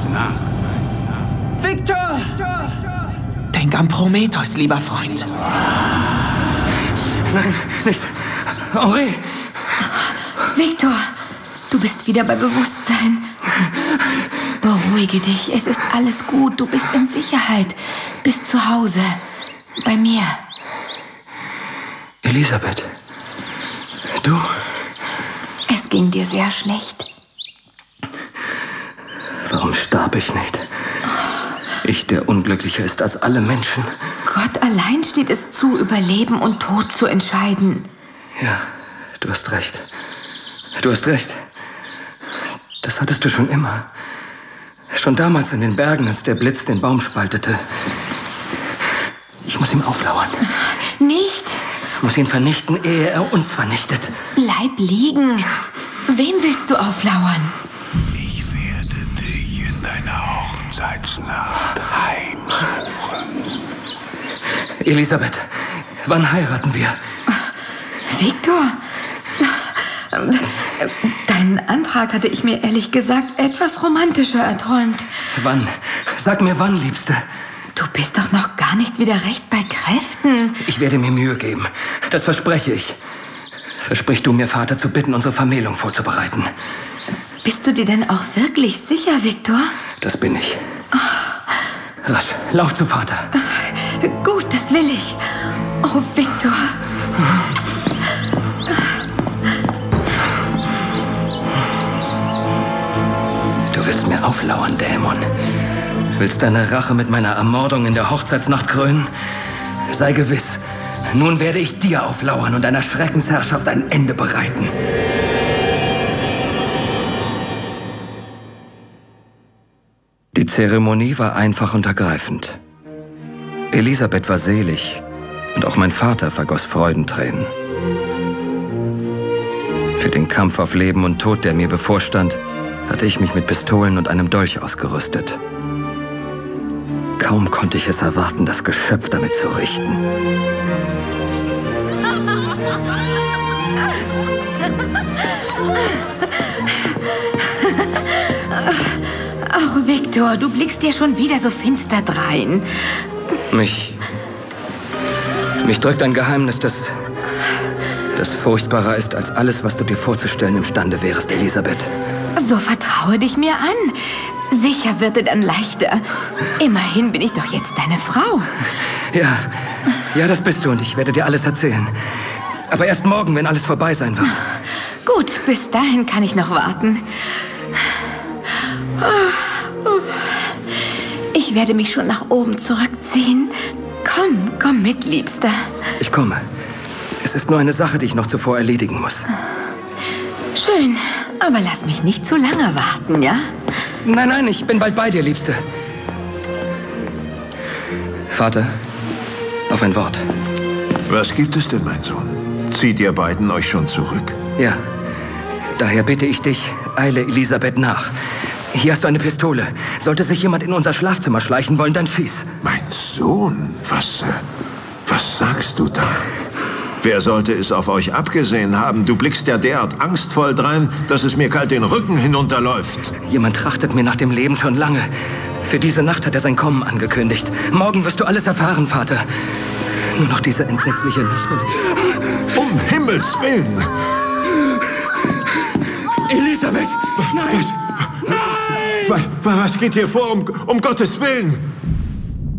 Viktor! Denk an Prometheus, lieber Freund. Nein, nicht. Henri! Viktor, du bist wieder bei Bewusstsein. Beruhige dich, es ist alles gut. Du bist in Sicherheit. Bist zu Hause. Bei mir. Elisabeth. Du? Es ging dir sehr schlecht. Warum starb ich nicht? Ich, der unglücklicher ist als alle Menschen. Gott allein steht es zu, über Leben und Tod zu entscheiden. Ja, du hast recht. Du hast recht. Das hattest du schon immer. Schon damals in den Bergen, als der Blitz den Baum spaltete. Ich muss ihm auflauern. Nicht. Muss ihn vernichten, ehe er uns vernichtet. Bleib liegen. Wem willst du auflauern? Ich werde dich in deiner Hochzeitsnacht heimsuchen. Elisabeth, wann heiraten wir? Viktor, deinen Antrag hatte ich mir ehrlich gesagt etwas romantischer erträumt. Wann? Sag mir wann, Liebste. Du bist doch noch gar nicht wieder recht bei Kräften. Ich werde mir Mühe geben. Das verspreche ich. Versprich du mir, Vater, zu bitten, unsere Vermählung vorzubereiten. Bist du dir denn auch wirklich sicher, Viktor? Das bin ich. Rasch, lauf zu Vater. Gut, das will ich. Oh, Viktor. Du willst mir auflauern, Dämon. Willst deine Rache mit meiner Ermordung in der Hochzeitsnacht krönen? Sei gewiss, nun werde ich dir auflauern und deiner Schreckensherrschaft ein Ende bereiten. Die Zeremonie war einfach und ergreifend. Elisabeth war selig und auch mein Vater vergoss Freudentränen. Für den Kampf auf Leben und Tod, der mir bevorstand, hatte ich mich mit Pistolen und einem Dolch ausgerüstet. Kaum konnte ich es erwarten, das Geschöpf damit zu richten. Ach, Viktor, du blickst dir schon wieder so finster drein. Mich drückt ein Geheimnis, das furchtbarer ist als alles, was du dir vorzustellen imstande wärest, Elisabeth. So vertraue dich mir an. Sicher wird es dann leichter. Immerhin bin ich doch jetzt deine Frau. Ja, das bist du und ich werde dir alles erzählen. Aber erst morgen, wenn alles vorbei sein wird. Gut, bis dahin kann ich noch warten. Ich werde mich schon nach oben zurückziehen. Komm mit, Liebster. Ich komme. Es ist nur eine Sache, die ich noch zuvor erledigen muss. Schön, aber lass mich nicht zu lange warten, ja? Nein, ich bin bald bei dir, Liebste. Vater, auf ein Wort. Was gibt es denn, mein Sohn? Zieht ihr beiden euch schon zurück? Ja, daher bitte ich dich, eile Elisabeth nach. Hier hast du eine Pistole. Sollte sich jemand in unser Schlafzimmer schleichen wollen, dann schieß. Mein Sohn? Was sagst du da? Wer sollte es auf euch abgesehen haben? Du blickst ja derart angstvoll drein, dass es mir kalt den Rücken hinunterläuft. Jemand trachtet mir nach dem Leben schon lange. Für diese Nacht hat er sein Kommen angekündigt. Morgen wirst du alles erfahren, Vater. Nur noch diese entsetzliche Nacht und... Um Himmels Willen! Elisabeth! Nein! Was geht hier vor, um Gottes Willen?